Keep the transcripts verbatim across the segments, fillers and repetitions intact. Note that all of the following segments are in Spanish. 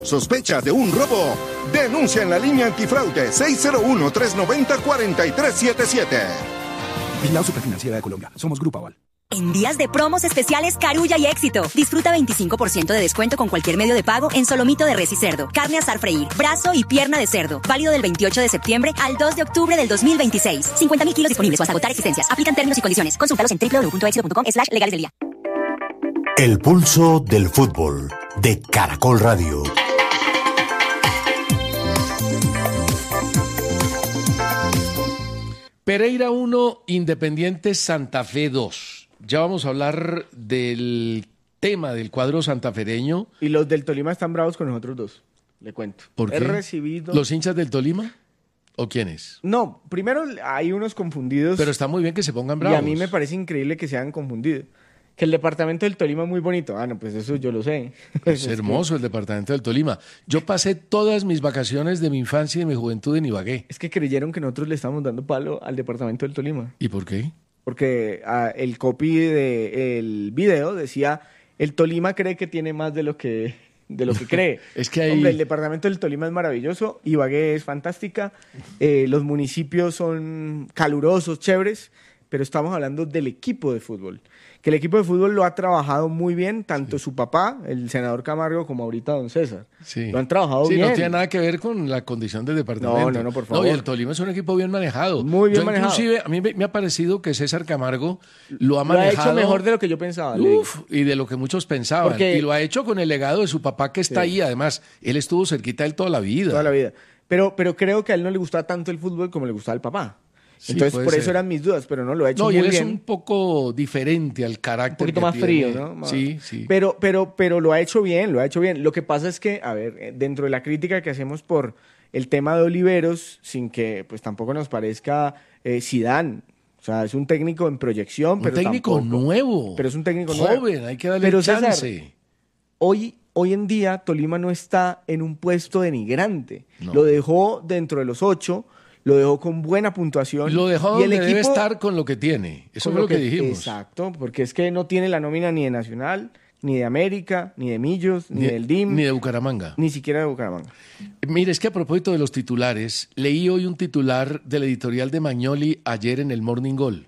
¿Sospechas de un robo? Denuncia en la línea antifraude seis cero uno, tres nueve cero, cuatro tres siete siete. Vigilado Superfinanciera de Colombia. Somos Grupo Aval. En días de promos especiales Carulla y Éxito. Disfruta veinticinco por ciento de descuento con cualquier medio de pago en solomito de res y cerdo, carne asar freír, brazo y pierna de cerdo. Válido del veintiocho de septiembre al dos de octubre del dos mil veintiséis. cincuenta mil kilos disponibles o hasta agotar existencias. Aplican términos y condiciones. Consúltalos en doble u doble u doble u punto éxito punto com slash legales del día. El pulso del fútbol de Caracol Radio. Pereira uno, Independiente Santa Fe dos. Ya vamos a hablar del tema del cuadro santafereño. Y los del Tolima están bravos con nosotros dos, le cuento. ¿Por qué? He recibido... ¿Los hinchas del Tolima? ¿O quiénes? No, primero hay unos confundidos. Pero está muy bien que se pongan bravos. Y a mí me parece increíble que se hayan confundido. Que el departamento del Tolima es muy bonito. Ah, no, pues eso yo lo sé. Es hermoso el departamento del Tolima. Yo pasé todas mis vacaciones de mi infancia y de mi juventud en Ibagué. Es que creyeron que nosotros le estábamos dando palo al departamento del Tolima. ¿Y por qué? Porque ah, el copy del video decía, el Tolima cree que tiene más de lo que, de lo que cree. Es que hay... Hombre, el departamento del Tolima es maravilloso, Ibagué es fantástica, eh, los municipios son calurosos, chéveres, pero estamos hablando del equipo de fútbol. Que el equipo de fútbol lo ha trabajado muy bien, tanto sí. su papá, el senador Camargo, como ahorita don César. Sí. Lo han trabajado sí, bien. No tiene nada que ver con la condición del departamento. No, no, no, por favor. No, y el Tolima es un equipo bien manejado. Muy bien yo, manejado. Inclusive, a mí me, me ha parecido que César Camargo lo ha lo manejado... Lo ha hecho mejor de lo que yo pensaba. Uf, y de lo que muchos pensaban. Porque... Y lo ha hecho con el legado de su papá que está sí. ahí. Además, él estuvo cerquita de él toda la vida. Toda la vida. Pero, pero creo que a él no le gustaba tanto el fútbol como le gustaba al papá. Sí, Entonces, por ser. eso eran mis dudas, pero no lo he hecho no, muy bien. No, y él bien. es un poco diferente al carácter. Un poquito que más tiene. frío, ¿no? Más... Sí, sí. Pero, pero, pero lo ha hecho bien, lo ha hecho bien. Lo que pasa es que, a ver, dentro de la crítica que hacemos por el tema de Oliveros, sin que pues tampoco nos parezca eh, Zidane. O sea, es un técnico en proyección, un pero técnico tampoco, nuevo. Pero es un técnico joven, nuevo. Joven, hay que darle pero, chance. César, hoy... Hoy en día Tolima no está en un puesto denigrante. No. Lo dejó dentro de los ocho, lo dejó con buena puntuación. Lo dejó y el donde equipo, debe estar con lo que tiene. Eso es lo que, que dijimos. Exacto, porque es que no tiene la nómina ni de Nacional, ni de América, ni de Millos, ni, ni del D I M. Ni de Bucaramanga. Ni siquiera de Bucaramanga. Mire, es que a propósito de los titulares, leí hoy un titular del editorial de Magnoli ayer en el Morning Goal.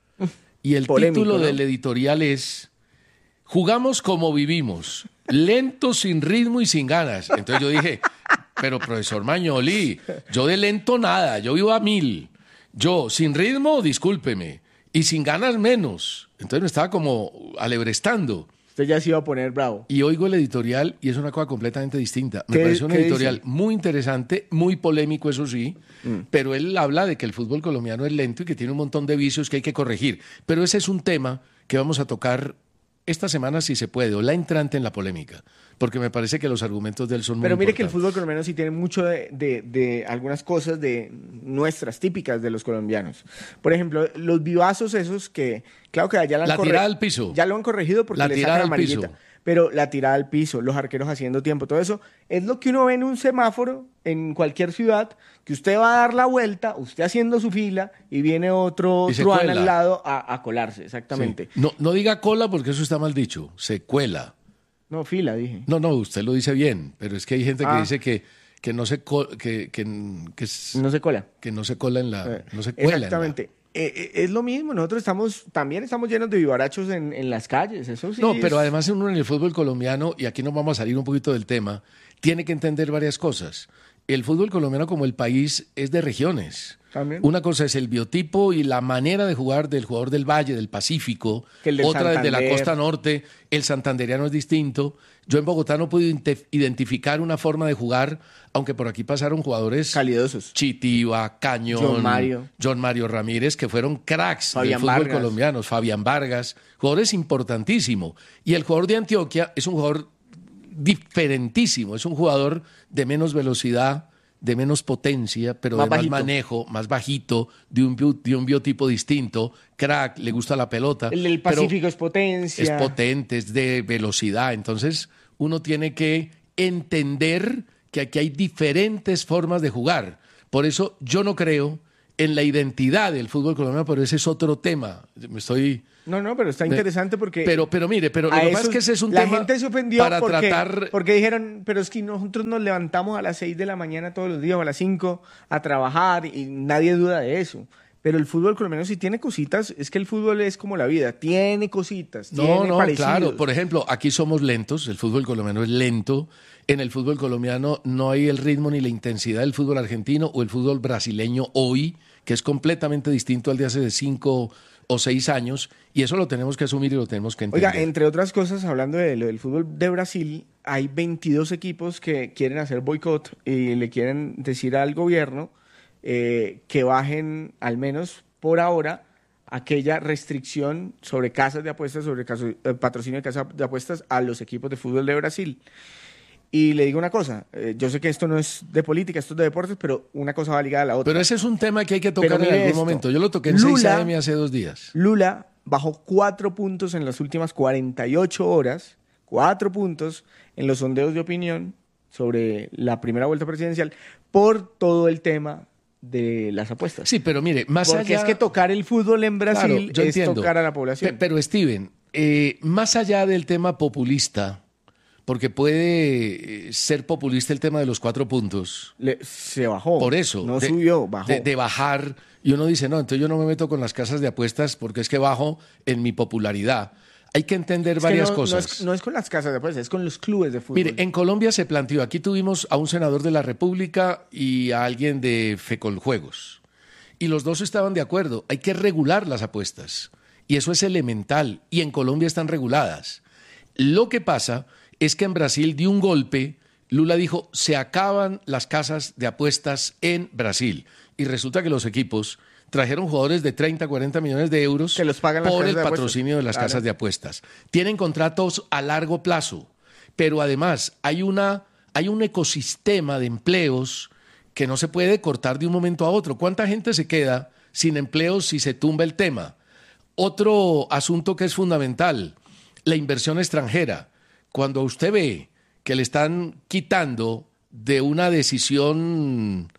Y el Polémico, título ¿no? del editorial es Jugamos como vivimos, lento, sin ritmo y sin ganas. Entonces yo dije, pero profesor Magnoli, yo de lento nada, yo vivo a mil. Yo, sin ritmo, discúlpeme, y sin ganas menos. Entonces me estaba como alebrestando. Usted ya se iba a poner bravo. Y oigo el editorial y es una cosa completamente distinta. Me ¿Qué, parece un editorial dice? muy interesante, muy polémico, eso sí, mm. pero él habla de que el fútbol colombiano es lento y que tiene un montón de vicios que hay que corregir. Pero ese es un tema que vamos a tocar esta semana, si se puede, o la entrante en la polémica, porque me parece que los argumentos de él son muy Pero mire importantes. que el fútbol colombiano sí tiene mucho de, de, de algunas cosas de nuestras típicas de los colombianos. Por ejemplo, los vivazos esos que, claro que ya la han La tirada al piso. Ya lo han corregido porque la le tirada sacan al amarillita. piso. Pero la tirada al piso, los arqueros haciendo tiempo, todo eso, es lo que uno ve en un semáforo en cualquier ciudad, que usted va a dar la vuelta, usted haciendo su fila, y viene otro truán al lado a, a colarse, exactamente. Sí. No, no diga cola porque eso está mal dicho, se cuela. No, fila, dije. No, no, usted lo dice bien, pero es que hay gente ah. que dice que, que no se co que, que, que no se cola. Que no se cola en la... Eh, no se cuela exactamente. En la... Eh, es lo mismo, nosotros estamos, también estamos llenos de vivarachos en, en las calles, eso sí. No, es... pero además uno en el fútbol colombiano, y aquí nos vamos a salir un poquito del tema, tiene que entender varias cosas. El fútbol colombiano como el país es de regiones. También. Una cosa es el biotipo y la manera de jugar del jugador del Valle, del Pacífico, que el del otra Santander. desde la costa norte, el santandereano es distinto. Yo en Bogotá no puedo identificar una forma de jugar, aunque por aquí pasaron jugadores calidosos. Chitiva, Cañón, John Mario, John Mario Ramírez, que fueron cracks Fabián del fútbol Vargas. colombiano, Fabián Vargas, jugadores importantísimos. Y el jugador de Antioquia es un jugador diferentísimo, es un jugador de menos velocidad, de menos potencia, pero más de más bajito. manejo, más bajito, de un, bio, de un biotipo distinto, crack, le gusta la pelota. El del Pacífico es potencia. Es potente, es de velocidad. Entonces, uno tiene que entender que aquí hay diferentes formas de jugar. Por eso yo no creo en la identidad del fútbol colombiano, pero ese es otro tema. Me estoy... No, no, pero está interesante porque... Pero, pero mire, pero lo que pasa es que ese es un la tema La gente se ofendió para porque, tratar... porque dijeron, pero es que nosotros nos levantamos a las seis de la mañana todos los días o a las cinco a trabajar y nadie duda de eso. Pero el fútbol colombiano si tiene cositas, es que el fútbol es como la vida, tiene cositas, No, tiene no, parecidos. claro. Por ejemplo, aquí somos lentos, el fútbol colombiano es lento. En el fútbol colombiano no hay el ritmo ni la intensidad del fútbol argentino o el fútbol brasileño hoy, que es completamente distinto al de hace cinco o seis años, y eso lo tenemos que asumir y lo tenemos que entender. Oiga, entre otras cosas, hablando de lo del fútbol de Brasil, hay veintidós equipos que quieren hacer boicot y le quieren decir al gobierno eh, que bajen, al menos por ahora, aquella restricción sobre casas de apuestas, sobre caso, eh, patrocinio de casas de apuestas a los equipos de fútbol de Brasil. Y le digo una cosa, eh, yo sé que esto no es de política, esto es de deportes, pero una cosa va ligada a la otra. Pero ese es un tema que hay que tocar Pero en mire algún esto. momento. Yo lo toqué en Lula- seis A M hace dos días. Lula bajó cuatro puntos en las últimas cuarenta y ocho horas, cuatro puntos en los sondeos de opinión sobre la primera vuelta presidencial por todo el tema de las apuestas. Sí, pero mire, más Porque allá... es que tocar el fútbol en Brasil Claro, yo es entiendo. tocar a la población. Pe- Pero Steven, eh, más allá del tema populista, porque puede eh, ser populista el tema de los cuatro puntos, Le- se bajó. por eso. No de- subió, bajó. De, de bajar, y uno dice, no, entonces yo no me meto con las casas de apuestas porque es que bajo en mi popularidad. Hay que entender Es que varias no, cosas. No es, no es con las casas de apuestas, es con los clubes de fútbol. Mire, en Colombia se planteó, aquí tuvimos a un senador de la República y a alguien de Fecoljuegos. Y los dos estaban de acuerdo, hay que regular las apuestas. Y eso es elemental, y en Colombia están reguladas. Lo que pasa es que en Brasil dio un golpe, Lula dijo, se acaban las casas de apuestas en Brasil. Y resulta que los equipos trajeron jugadores de treinta, cuarenta millones de euros Que los pagan las por casas el de apuestas. patrocinio de las Claro. casas de apuestas. Tienen contratos a largo plazo, pero además hay, una, hay un ecosistema de empleos que no se puede cortar de un momento a otro. ¿Cuánta gente se queda sin empleo si se tumba el tema? Otro asunto que es fundamental, la inversión extranjera. Cuando usted ve que le están quitando de una decisión,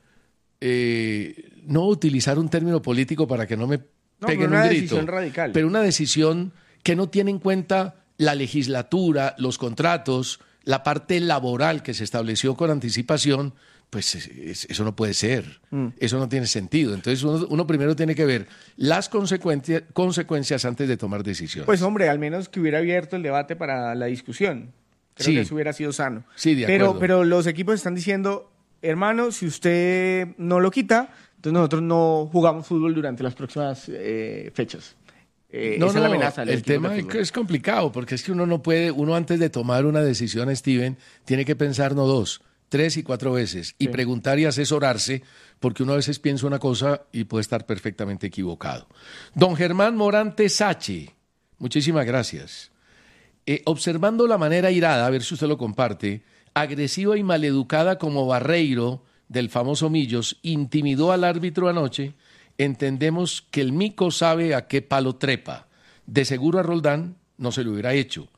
eh, no utilizar un término político para que no me No, peguen pero una un grito, decisión radical. pero una decisión que no tiene en cuenta la legislatura, los contratos, la parte laboral que se estableció con anticipación, pues es- es- eso no puede ser, Mm. eso no tiene sentido. Entonces uno, uno primero tiene que ver las consecuencias, consecuencias antes de tomar decisiones. Pues hombre, al menos que hubiera abierto el debate para la discusión. Creo Sí. que eso hubiera sido sano. Sí, de pero, acuerdo. pero los equipos están diciendo, hermano, si usted no lo quita, entonces nosotros no jugamos fútbol durante las próximas eh, fechas. Eh, No, esa no, es la amenaza. de los el equipos tema de es fútbol. es complicado, porque es que uno no puede, uno antes de tomar una decisión, Steven, tiene que pensar no dos, tres y cuatro veces, y Sí. preguntar y asesorarse, porque uno a veces piensa una cosa y puede estar perfectamente equivocado. Don Germán Morante Sachi, muchísimas gracias. Eh, observando la manera irada, a ver si usted lo comparte, agresiva y maleducada como Barreiro, del famoso Millos, intimidó al árbitro anoche, entendemos que el mico sabe a qué palo trepa. De seguro a Roldán no se lo hubiera hecho.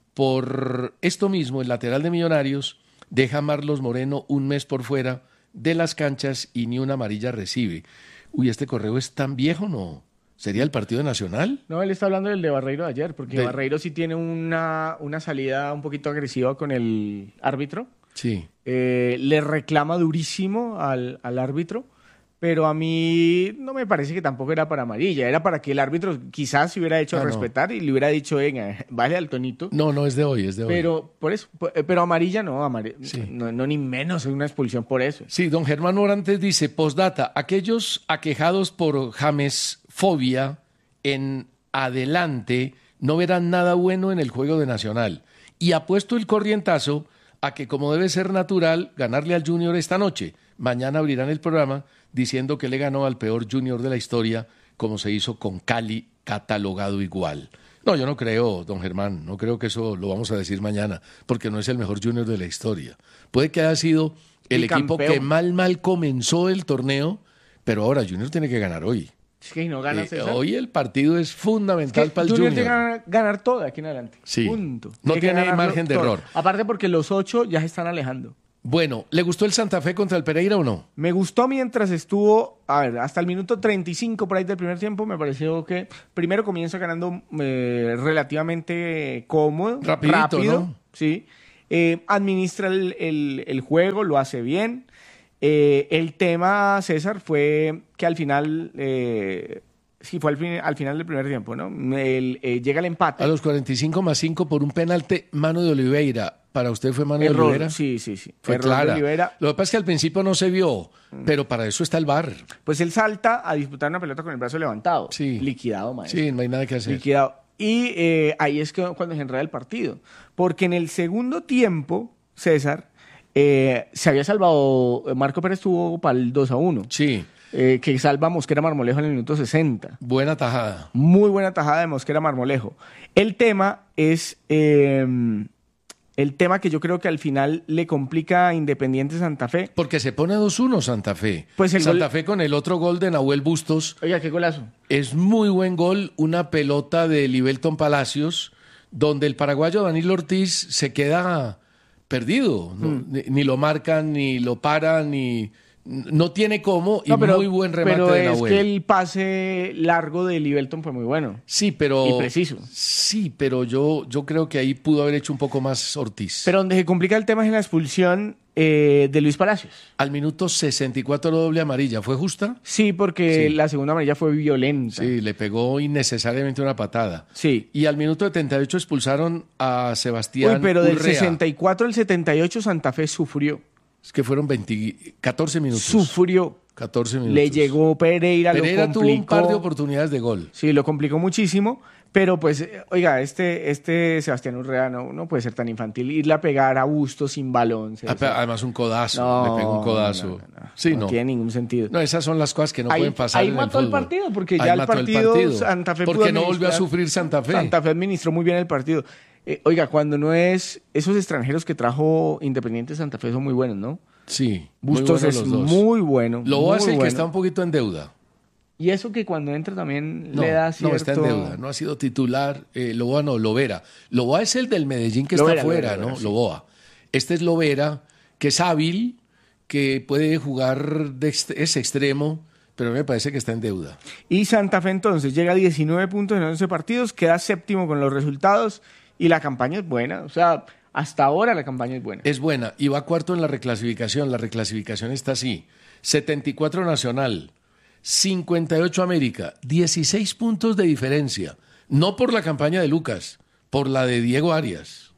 Por esto mismo, el lateral de Millonarios deja a Marlos Moreno un mes por fuera de las canchas y ni una amarilla recibe. Uy, ¿este correo es tan viejo, no? ¿Sería el Partido Nacional? No, él está hablando del de Barreiro de ayer, porque De- Barreiro sí tiene una, una salida un poquito agresiva con el árbitro. Sí. Eh, le reclama durísimo al, al árbitro, pero a mí no me parece que tampoco era para amarilla, era para que el árbitro quizás se hubiera hecho Ah, no. respetar y le hubiera dicho, venga, vale al tonito. No, no es de hoy, es de hoy. Pero por eso, po- eh, pero amarilla no, amare- Sí. no, no ni menos una expulsión por eso. Sí, don Germán Morantes dice, postdata, aquellos aquejados por jamesfobia en adelante no verán nada bueno en el juego de Nacional. Y apuesto el corrientazo a que, como debe ser natural, ganarle al Junior esta noche. Mañana abrirán el programa diciendo que le ganó al peor Junior de la historia, como se hizo con Cali, catalogado igual. No, yo no creo, don Germán, no creo que eso lo vamos a decir mañana, porque no es el mejor Junior de la historia. Puede que haya sido el equipo Bicampeón. que mal, mal comenzó el torneo, pero ahora Junior tiene que ganar hoy. Es que no ganas Eh, esa. hoy el partido es Es fundamental que para el Junior Junior. tiene que ganar, ganar todo de aquí en adelante. Sí. Punto. No que tiene ganarlo margen de todo. error. Aparte porque los ocho ya se están alejando. Bueno, ¿le gustó el Santa Fe contra el Pereira o no? Me gustó mientras estuvo, a ver, hasta el minuto treinta y cinco por ahí del primer tiempo, me pareció que primero comienza ganando eh, relativamente cómodo, Rapidito, rápido, ¿no? sí. Eh, administra el, el, el juego, lo hace bien. Eh, el tema, César, fue que al final, eh, sí, fue al, fin, al final del primer tiempo, ¿no? El, eh, llega el empate. A los cuarenta y cinco más cinco por un penalti, mano de Oliveira. ¿Para usted fue mano de Error, Oliveira? sí, sí, sí. Fue Error clara. de Oliveira. Lo que pasa es que al principio no se vio, pero para eso está el V A R. Pues él salta a disputar una pelota con el brazo levantado. Sí. Liquidado, maestro. Sí, no hay nada que hacer. Liquidado. Y eh, ahí es que cuando se enreda el partido. Porque en el segundo tiempo, César, eh, se había salvado, Marco Pérez tuvo para el dos a uno. Sí, Eh, que salva a Mosquera Marmolejo en el minuto sesenta. buena tajada. Muy buena tajada de Mosquera Marmolejo. El tema es... eh, el tema que yo creo que al final le complica a Independiente Santa Fe. Porque se pone dos uno Santa Fe. Pues el Santa gol- Fe con el otro gol de Nahuel Bustos. Oiga, qué golazo. Es muy buen gol, una pelota de Libelton Palacios, donde el paraguayo Danilo Ortiz se queda perdido. ¿no? Hmm. Ni, ni lo marcan, ni lo paran, ni... No tiene cómo, y No, pero, muy buen remate pero de es Nahuel. que el pase largo de Libelton fue muy bueno. Sí, pero... Y preciso. Sí, pero yo, yo creo que ahí pudo haber hecho un poco más Ortiz. Pero donde se complica el tema es en la expulsión eh, de Luis Palacios. Al minuto sesenta y cuatro doble amarilla, ¿fue justa? Sí, porque Sí. la segunda amarilla fue violenta. Sí, le pegó innecesariamente una patada. Sí. Y al minuto setenta y ocho expulsaron a Sebastián Uy, pero del Urrea. sesenta y cuatro al setenta y ocho Santa Fe sufrió. Es que fueron veinte, catorce minutos. Sufrió. catorce minutos. Le llegó Pereira, Pereira lo tuvo complicó. un par de oportunidades de gol. Sí, lo complicó muchísimo. Pero pues, eh, oiga, este, este Sebastián Urrea no, no puede ser tan infantil. Irle a pegar a Bustos sin balón. Ah, César. Además un codazo, No, le pegó un codazo. no, no, no. Sí, No no. tiene ningún sentido. No, esas son las cosas que no Ahí- pueden pasar ahí en mató el el fútbol. partido, porque Ahí ya el mató partido, Santa Fe pudo Porque no volvió a administrar. sufrir Santa Fe. Santa Fe administró muy bien el partido. Eh, oiga, cuando no es... Esos extranjeros que trajo Independiente Santa Fe son muy buenos, ¿no? Sí, muy Bustos buenos es los dos. muy bueno. Lo muy hace el que bueno. está un poquito en deuda. Y eso que cuando entra también No, le da cierto... no está en deuda, no ha sido titular. Eh, Loboa no, Lovera. Loboa es el del Medellín que Lovera, está fuera, Lovera, ¿no? Lovera, sí. Loboa. Este es Lovera, que es hábil, que puede jugar, de ext- es extremo, pero me parece que está en deuda. Y Santa Fe entonces llega a diecinueve puntos en once partidos, queda séptimo con los resultados y la campaña es buena. O sea, hasta ahora la campaña es buena. Es buena y va cuarto en la reclasificación. La reclasificación está así: setenta y cuatro Nacional, cincuenta y ocho América, dieciséis puntos de diferencia. No por la campaña de Lucas, por la de Diego Arias.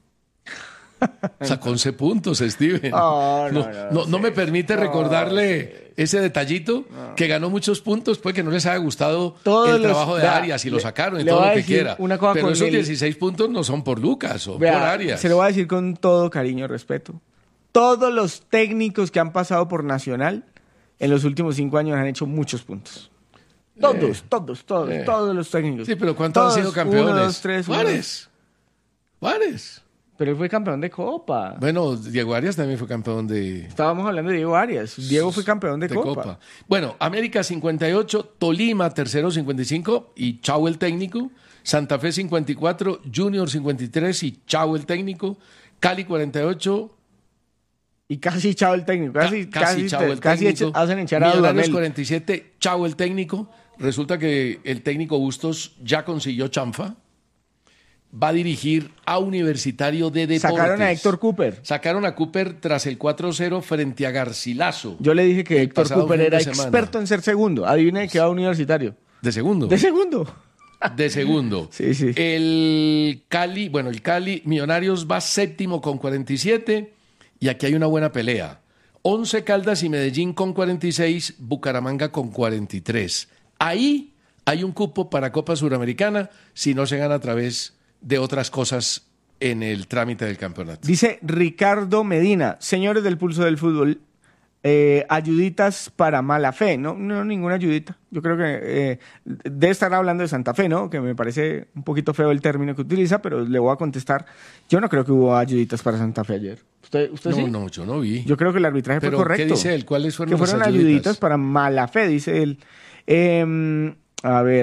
Sacó once puntos, Steven. Oh, no, no, no, no, no me sí. permite No, recordarle ese detallito, que ganó muchos puntos, puede que no les haya gustado Todos el los- trabajo de vea, Arias y lo le- sacaron y le todo voy lo a que decir quiera. una cosa Pero con esos el- dieciséis puntos no son por Lucas o Vea, por Arias. se lo voy a decir con todo cariño y respeto. Todos los técnicos que han pasado por Nacional en los últimos cinco años han hecho muchos puntos. Todos, todos, todos, eh. todos los técnicos. Sí, pero ¿cuántos han Todos, sido campeones? Uno, dos, tres, uno, Juárez. Juárez. Pero él fue campeón de Copa. Bueno, Diego Arias también fue campeón de, Estábamos hablando de Diego Arias. Diego fue campeón de, de Copa. Copa. Bueno, América cincuenta y ocho, Tolima tercero cincuenta y cinco y chao el técnico. Santa Fe cincuenta y cuatro, Junior cincuenta y tres y chao el técnico. Cali cuarenta y ocho, Y casi chao el técnico. Casi, ca- casi, casi, chao el casi técnico. echa- hacen echar a Millonarios Dudamel. cuarenta y siete, chao el técnico. Resulta que el técnico Bustos ya consiguió chanfa. Va a dirigir a Universitario de Deportes. Sacaron a Héctor Cooper. Sacaron a Cooper tras el cuatro cero frente a Garcilaso. Yo le dije que El Héctor pasado Cooper fin de era semana. experto en ser segundo. Adivine de qué va Universitario. De segundo. De segundo. De segundo. Sí, sí. El Cali, bueno, el Cali Millonarios va séptimo con cuarenta y siete y aquí hay una buena pelea. Once Caldas y Medellín con cuarenta y seis, Bucaramanga con cuarenta y tres. Ahí hay un cupo para Copa Suramericana si no se gana a través de otras cosas en el trámite del campeonato. Dice Ricardo Medina, señores del Pulso del Fútbol, eh, ayuditas para mala fe, ¿no? No, ninguna ayudita. Yo creo que eh, debe estar hablando de Santa Fe, ¿no? Que me parece un poquito feo el término que utiliza, pero le voy a contestar. Yo no creo que hubo ayuditas para Santa Fe ayer. ¿Usted, usted No, sí? no, yo no vi. Yo creo que el arbitraje Pero, fue correcto. ¿qué dice él? ¿Cuáles fueron Que las fueron ayuditas? ayuditas para mala fe, dice él. Eh, a ver,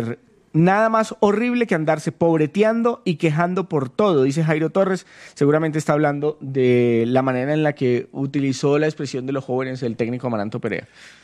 Nada más horrible que andarse pobreteando y quejando por todo, dice Jairo Torres. Seguramente está hablando de la manera en la que utilizó la expresión de los jóvenes el técnico Amaranto Perea.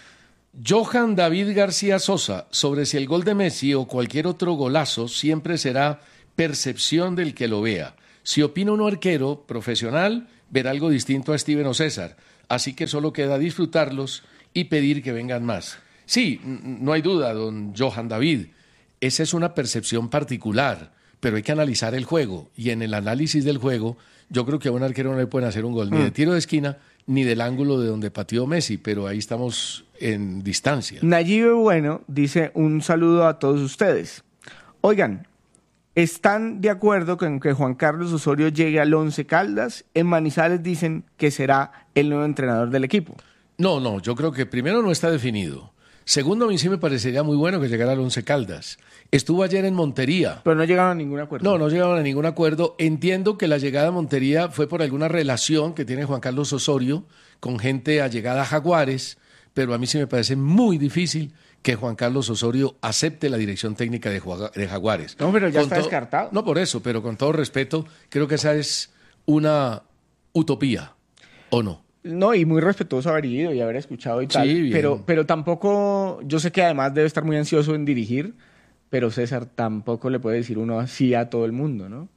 Johan David García Sosa, sobre si el gol de Messi o cualquier otro golazo siempre será percepción del que lo vea. Si opina un arquero profesional, verá algo distinto a Steven o César. Así que solo queda disfrutarlos y pedir que vengan más. Sí, no hay duda, don Johan David. Esa es una percepción particular, pero hay que analizar el juego. Y en el análisis del juego, yo creo que a un arquero no le pueden hacer un gol ni de tiro de esquina, ni del ángulo de donde pateó Messi, pero ahí estamos en distancia. Nayibe Bueno dice un saludo a todos ustedes. Oigan, ¿están de acuerdo con que Juan Carlos Osorio llegue al Once Caldas? En Manizales dicen que será el nuevo entrenador del equipo. No, no, yo creo que primero no está definido. Segundo, a mí sí me parecería muy bueno que llegara al Once Caldas. Estuvo ayer en Montería. Pero no llegaron a ningún acuerdo. No, no llegaron a ningún acuerdo. Entiendo que la llegada a Montería fue por alguna relación que tiene Juan Carlos Osorio con gente allegada a Jaguares, pero a mí sí me parece muy difícil que Juan Carlos Osorio acepte la dirección técnica de, de Jaguares. No, pero ya con está descartado. No por eso, pero con todo respeto, creo que esa es una utopía, ¿o no? No, y muy respetuoso haber ido y haber escuchado y tal. Sí, bien. Pero, pero tampoco, yo sé que además debe estar muy ansioso en dirigir, pero César tampoco le puede decir uno así a todo el mundo, ¿no?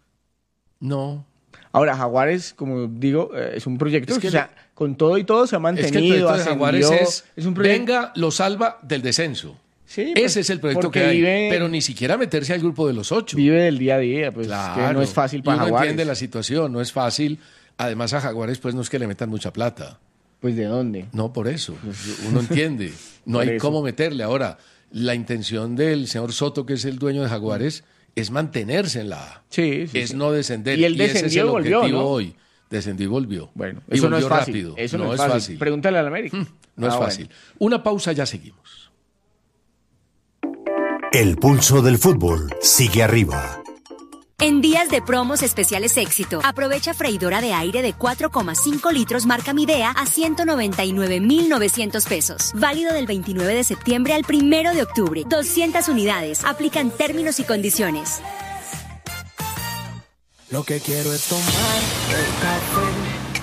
No. Ahora, Jaguares, como digo, eh, es un proyecto Es que o sea, le... con todo y todo se ha mantenido, es que el proyecto de Jaguares ascendió, es, es un proyecto... venga, lo salva del descenso. Sí, Ese pues, es el proyecto que hay, vive... pero ni siquiera meterse al grupo de los ocho. Vive del día a día, pues claro. que no es fácil para y uno Jaguares. entiende la situación, no es fácil. Además, a Jaguares pues no es que le metan mucha plata. Pues ¿de dónde? No, por eso. Uno entiende. No hay eso. Cómo meterle. Ahora, la intención del señor Soto, que es el dueño de Jaguares, es mantenerse en la A. Sí, sí, es sí. no descender. Y él y ese es el volvió, objetivo ¿no? hoy. Descendió y volvió. Bueno, y eso volvió no es fácil. rápido. Eso no, no es fácil. fácil. Pregúntale al América. Mm, no ah, es fácil. Bueno. Una pausa, ya seguimos. El pulso del fútbol sigue arriba. En días de promos especiales éxito, aprovecha freidora de aire de cuatro coma cinco litros marca Midea a ciento noventa y nueve mil novecientos pesos. Válido del veintinueve de septiembre al primero de octubre. doscientas unidades. Aplican términos y condiciones. Lo que quiero es tomar el café